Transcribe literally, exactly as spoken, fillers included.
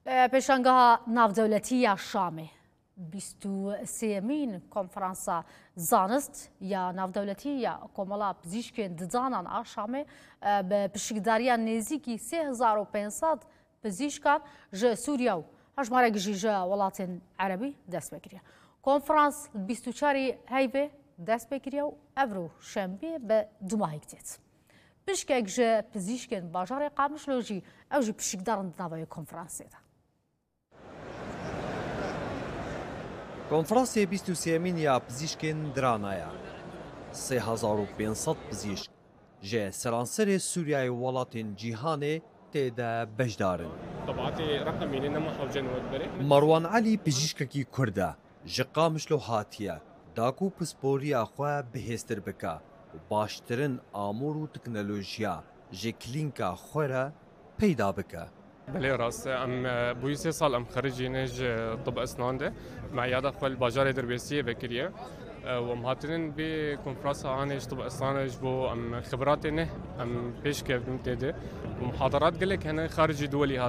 پێشانگەها ناودەوڵەتیە شامێ بیست و سێمین کۆنفرانسا زانست یا ناودەوڵەتی یا کۆمەڵا پزیشکێن ددانان ئاشامێ بە پشکداریان نێزیکی سێ هەزار و پێنج سەد پزیشکان ژە سووریا و هەژمارەێکژی ژە وڵاتên عەرەبی دەست پێکرێ. کۆنفرانس بیست و چوار هەیڤێ دەست پێکرێ و ئەڤرۆ شەمبێ بە دوماهێک دێت. پشکێک ژە پزیشکێن باژارێ قامشلۆژی ئەو ژی پشکدارن دناوەیە کۆنفرانسێدا. کۆنفرانسێ بیست و سێمین یا پزیشکên درانایە سێ هەزار و پێنج سەد پزیشک ji seranserê Sûriyayê welatên cîhanê têde beşdarin. Marwan Elî pizîşkekî Kurd e ji Qamişlo hatiye da ku pisporiya xwe bihêztir bike û baştirin amûr û teknolojiya ji klînka xwe re peyda bike. بله راست ام بوی سه سال ام خريجين ج طب اسنان ده معياده خپل بازار دربسيه بکریه و مهاترین به کنفرانس آنش طب اسنان بو ام خبرات نه ام پیش کردم تده و محاضرات گله کنه خارجی دولی